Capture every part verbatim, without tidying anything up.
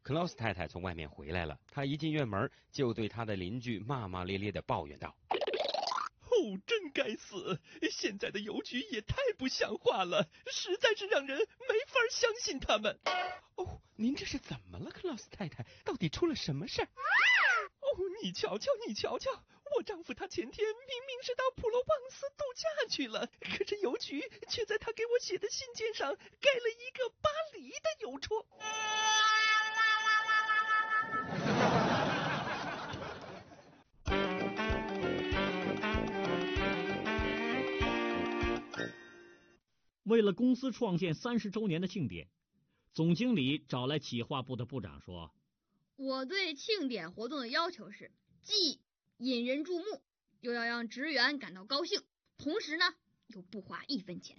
克劳斯太太从外面回来了，她一进院门就对她的邻居骂骂咧咧地抱怨道： 哦，真该死！现在的邮局也太不像话了，实在是让人没法相信他们。 哦，您这是怎么了，克劳斯太太？到底出了什么事儿？ 哦，你瞧瞧，你瞧瞧，我丈夫他前天明明是到普罗旺斯度假去了，可是邮局却在他给我写的信件上盖了一个巴黎的邮戳。 为了公司创建三十周年的庆典，总经理找来企划部的部长说： 我对庆典活动的要求是，既引人注目，又要让职员感到高兴，同时呢，又不花一分钱。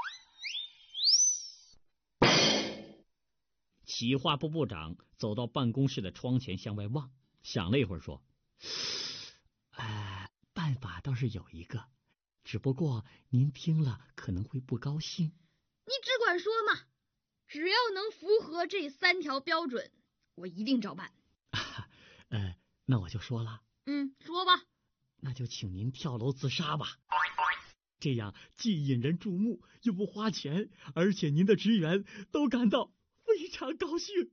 企划部部长走到办公室的窗前向外望，想了一会儿说：呃，办法倒是有一个，只不过您听了可能会不高兴。 你只管说嘛，只要能符合这三条标准，我一定照办。 啊、呃，那我就说了。 嗯，说吧。 那就请您跳楼自杀吧，这样既引人注目，又不花钱，而且您的职员都感到非常高兴。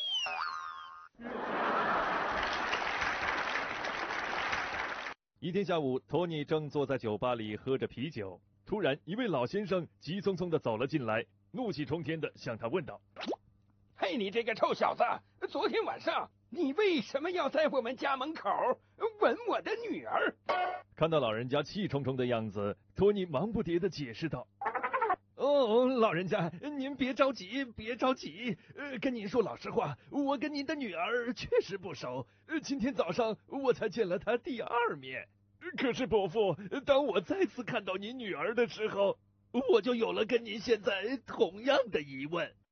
一天下午，托尼正坐在酒吧里喝着啤酒，突然一位老先生急匆匆地走了进来，怒气冲天地向他问道： 嘿，你这个臭小子，昨天晚上你为什么要在我们家门口吻我的女儿？ 看到老人家气冲冲的样子，托尼忙不迭地解释道：哦，老人家，您别着急，别着急。呃，跟您说老实话，我跟您的女儿确实不熟。呃，今天早上我才见了她第二面。可是伯父，当我再次看到您女儿的时候，我就有了跟您现在同样的疑问。